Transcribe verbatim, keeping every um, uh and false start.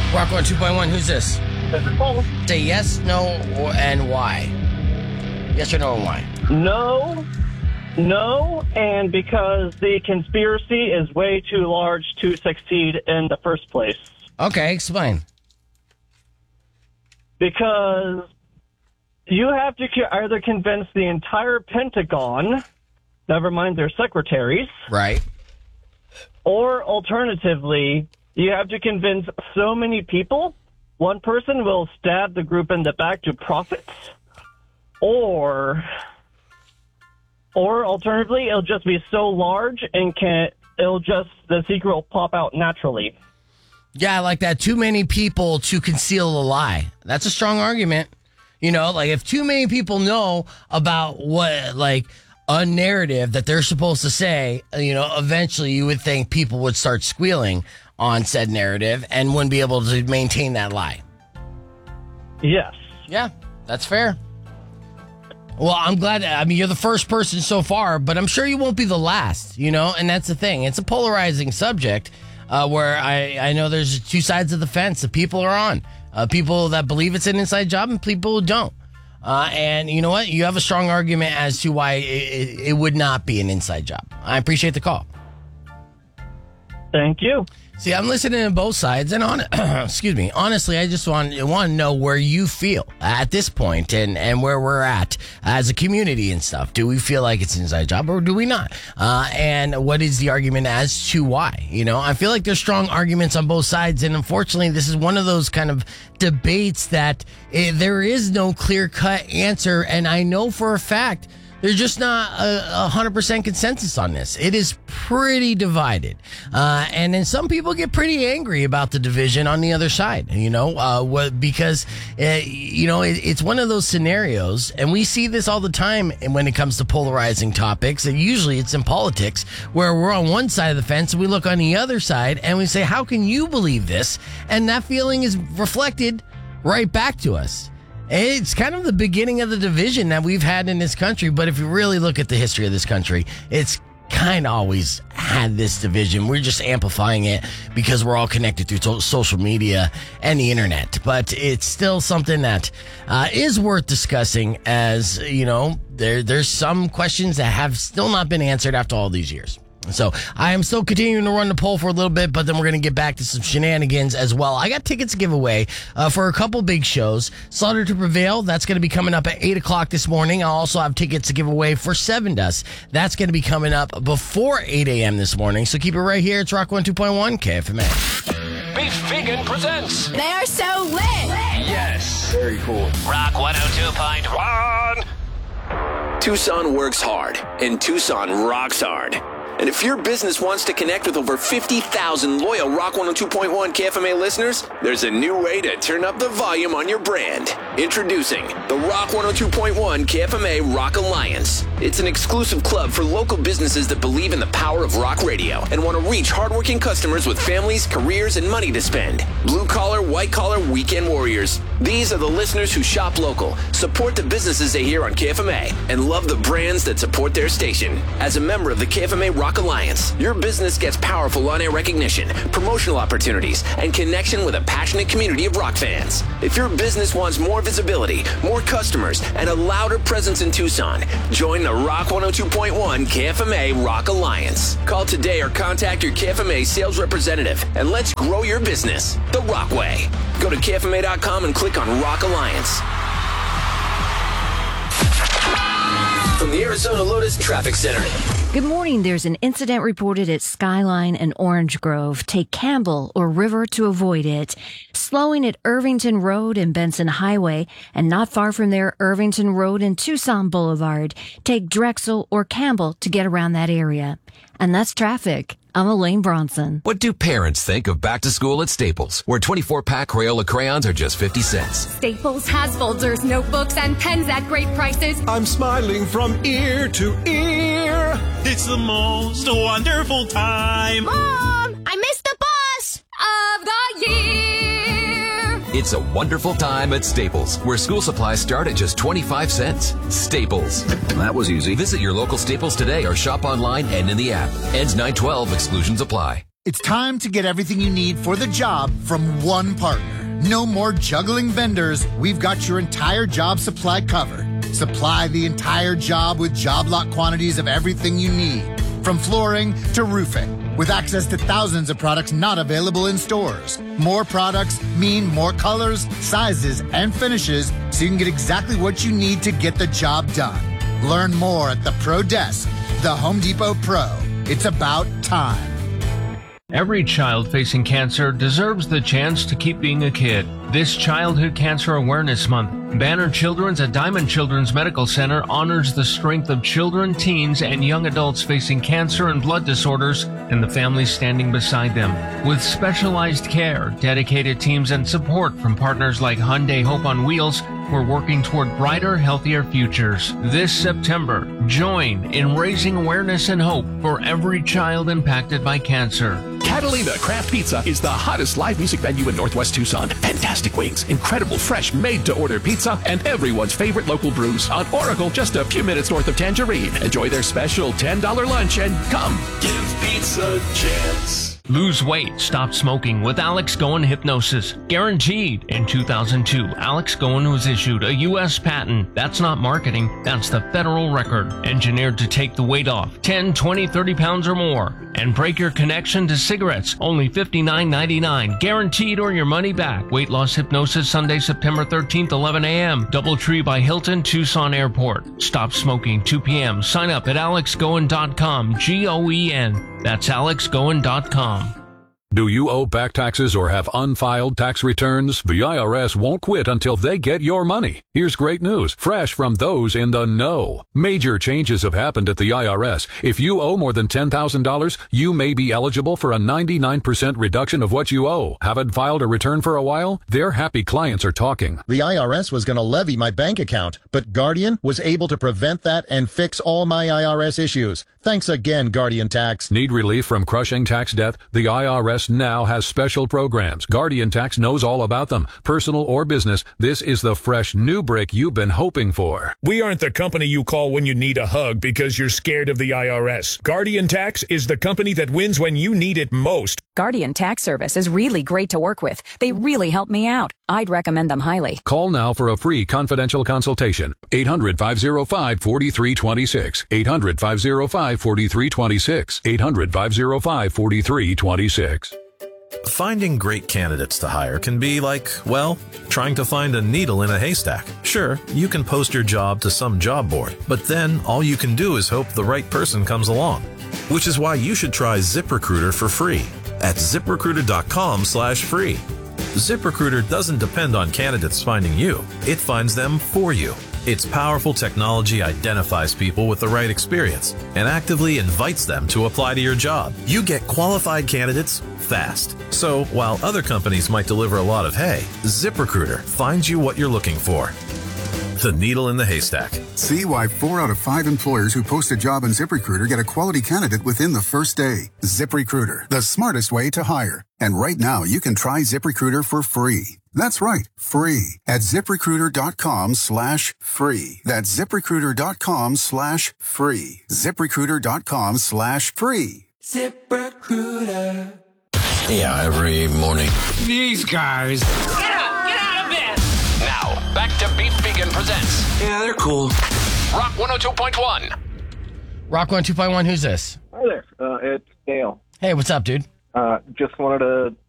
Rock one two point one, who's this? This is Paul. Say yes, no, or, and why. Yes or no, and why? No, no, and because the conspiracy is way too large to succeed in the first place. Okay, explain. Because you have to either convince the entire Pentagon, never mind their secretaries, Right. or alternatively, you have to convince so many people, one person will stab the group in the back to profit, or, or alternatively, it'll just be so large and can it'll just the secret will pop out naturally. Yeah, I like that. Too many people to conceal a lie. That's a strong argument. You know, like if too many people know about what, like, a narrative that they're supposed to say, you know, eventually you would think people would start squealing on said narrative and wouldn't be able to maintain that lie. Yes. Yeah, that's fair. Well, I'm glad. I mean, you're the first person so far, but I'm sure you won't be the last, you know, and that's the thing. It's a polarizing subject uh, where I, I know there's two sides of the fence that people are on. Uh, people that believe it's an inside job and people who don't. Uh, and you know what? You have a strong argument as to why it, it, it would not be an inside job. I appreciate the call. Thank you. See, I'm listening to both sides, and on excuse me, honestly, I just want want to know where you feel at this point, and, and where we're at as a community and stuff. Do we feel like it's an inside job, or do we not? Uh, and what is the argument as to why? You know, I feel like there's strong arguments on both sides, and unfortunately, this is one of those kind of debates that eh, there is no clear cut answer, and I know for a fact. There's just not a, a hundred percent consensus on this. It is pretty divided. Uh, and then some people get pretty angry about the division on the other side, you know, uh, what, because, uh, you know, it, it's one of those scenarios, and we see this all the time when it comes to polarizing topics, and usually it's in politics, where we're on one side of the fence and we look on the other side and we say, how can you believe this? And that feeling is reflected right back to us. It's kind of the beginning of the division that we've had in this country. But if you really look at the history of this country, it's kind of always had this division. We're just amplifying it because we're all connected through to- social media and the internet. But it's still something that uh, is worth discussing, as, you know, there there's some questions that have still not been answered after all these years. So I am still continuing to run the poll for a little bit, but then we're going to get back to some shenanigans as well. I got tickets to give away uh, for a couple big shows. Slaughter to Prevail, that's going to be coming up at eight o'clock this morning. I'll also have tickets to give away for Seven Dust. That's going to be coming up before eight a.m. this morning. So keep it right here. It's Rock one two point one K F M A. Beef Vegan presents. They are so lit. Yes. Very cool. Rock one oh two point one. Tucson works hard, and Tucson rocks hard. And if your business wants to connect with over fifty thousand loyal Rock one oh two point one K F M A listeners, there's a new way to turn up the volume on your brand. Introducing the Rock one oh two point one K F M A Rock Alliance. It's an exclusive club for local businesses that believe in the power of rock radio and want to reach hardworking customers with families, careers, and money to spend. Blue-collar, white-collar weekend warriors. These are the listeners who shop local, support the businesses they hear on K F M A, and love the brands that support their station. As a member of the K F M A Rock Alliance, your business gets powerful on-air recognition, promotional opportunities, and connection with a passionate community of rock fans. If your business wants more visibility, more customers, and a louder presence in Tucson, join the Rock one oh two point one K F M A Rock Alliance. Call today or contact your K F M A sales representative, and let's grow your business the Rock way. Go to K F M A dot com and click on Rock Alliance. From the Arizona Lotus Traffic Center. Good morning. There's an incident reported at Skyline and Orange Grove. Take Campbell or River to avoid it. Slowing at Irvington Road and Benson Highway, and not far from there, Irvington Road and Tucson Boulevard. Take Drexel or Campbell to get around that area. And that's traffic. I'm Elaine Bronson. What do parents think of back to school at Staples, where twenty-four pack Crayola crayons are just fifty cents? Staples has folders, notebooks, and pens at great prices. I'm smiling from ear to ear. It's the most wonderful time. Mom, I missed the bus of the year. It's a wonderful time at Staples, where school supplies start at just twenty-five cents. Staples. That was easy. Visit your local Staples today or shop online and in the app. Ends nine twelve. Exclusions apply. It's time to get everything you need for the job from one partner. No more juggling vendors. We've got your entire job supply covered. Supply the entire job with job lot quantities of everything you need, from flooring to roofing, with access to thousands of products not available in stores. More products mean more colors, sizes, and finishes, so you can get exactly what you need to get the job done. Learn more at the Pro Desk, the Home Depot Pro. It's about time. Every child facing cancer deserves the chance to keep being a kid. This Childhood Cancer Awareness Month, Banner Children's at Diamond Children's Medical Center honors the strength of children, teens, and young adults facing cancer and blood disorders and the families standing beside them. With specialized care, dedicated teams, and support from partners like Hyundai Hope on Wheels, we're working toward brighter, healthier futures. This September, join in raising awareness and hope for every child impacted by cancer. Catalina Craft Pizza is the hottest live music venue in Northwest Tucson. Fantastic wings, incredible fresh made-to-order pizza, and everyone's favorite local brews. On Oracle, just a few minutes north of Tangerine. Enjoy their special ten dollars lunch and come give pizza a chance. Lose weight, stop smoking with Alex Goen Hypnosis. Guaranteed. In two thousand two, Alex Goen was issued a U S patent. That's not marketing, that's the federal record. Engineered to take the weight off ten, twenty, thirty pounds or more. And break your connection to cigarettes. Only fifty-nine ninety-nine. Guaranteed or your money back. Weight Loss Hypnosis, Sunday, September thirteenth, eleven a.m. Doubletree by Hilton, Tucson Airport. Stop smoking, two p.m. Sign up at alex goen dot com. G O E N. That's alex goen dot com. Do you owe back taxes or have unfiled tax returns? The I R S won't quit until they get your money. Here's great news, fresh from those in the know. Major changes have happened at the I R S. If you owe more than ten thousand dollars, you may be eligible for a ninety-nine percent reduction of what you owe. Haven't filed a return for a while? Their happy clients are talking. The I R S was going to levy my bank account, but Guardian was able to prevent that and fix all my I R S issues. Thanks again, Guardian Tax. Need relief from crushing tax debt? The I R S now has special programs. Guardian Tax knows all about them. Personal or business, this is the fresh new break you've been hoping for. We aren't the company you call when you need a hug because you're scared of the I R S. Guardian Tax is the company that wins when you need it most. Guardian Tax Service is really great to work with. They really help me out. I'd recommend them highly. Call now for a free confidential consultation. eight hundred, five oh five, four three two six. eight hundred, five oh five, four three two six. eight hundred, five oh five, four three two six. Finding great candidates to hire can be like, well, trying to find a needle in a haystack. Sure, you can post your job to some job board, but then all you can do is hope the right person comes along. Which is why you should try ZipRecruiter for free at ziprecruiter.com slash free. ZipRecruiter doesn't depend on candidates finding you. It finds them for you. Its powerful technology identifies people with the right experience and actively invites them to apply to your job. You get qualified candidates fast. So while other companies might deliver a lot of hay, ZipRecruiter finds you what you're looking for. The needle in the haystack. See why four out of five employers who post a job on ZipRecruiter get a quality candidate within the first day. ZipRecruiter, the smartest way to hire. And right now, you can try ZipRecruiter for free. That's right, free at ZipRecruiter.com slash free. That's ZipRecruiter.com slash free. ZipRecruiter.com slash free. ZipRecruiter. Yeah, every morning. These guys. Get up! Get out of bed! Now, back to Beef Vegan Presents. Yeah, they're cool. Rock one oh two point one. Rock one oh two point one, who's this? Hi there. Uh, it's Dale. Hey, what's up, dude? Uh, just wanted to